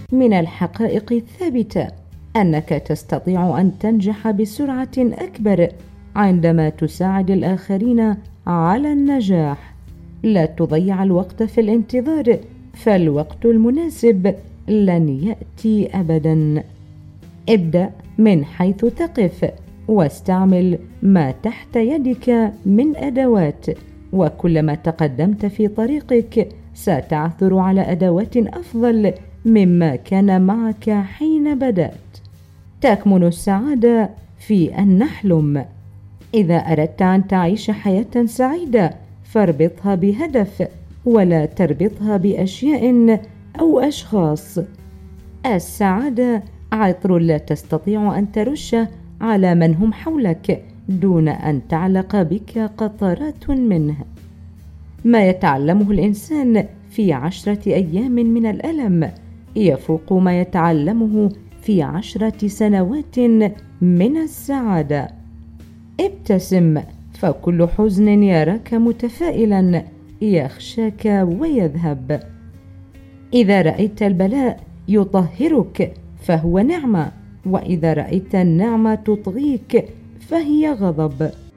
من الحقائق الثابتة أنك تستطيع أن تنجح بسرعة أكبر عندما تساعد الآخرين على النجاح. لا تضيع الوقت في الانتظار، فالوقت المناسب لن يأتي أبدا. ابدأ من حيث تقف، واستعمل ما تحت يدك من أدوات، وكلما تقدمت في طريقك ستعثر على أدوات أفضل مما كان معك حين بدأت. تكمن السعادة في أن نحلم. إذا أردت أن تعيش حياة سعيدة فاربطها بهدف، ولا تربطها بأشياء أو أشخاص. السعادة عطر لا تستطيع أن ترش على من هم حولك دون أن تعلق بك قطرات منه. ما يتعلمه الإنسان في 10 أيام من الألم يفوق ما يتعلمه في 10 سنوات من السعادة. ابتسم، فكل حزن يراك متفائلا يخشاك ويذهب. إذا رأيت البلاء يطهرك فهو نعمة، وإذا رأيت النعمة تطغيك فهي غضب.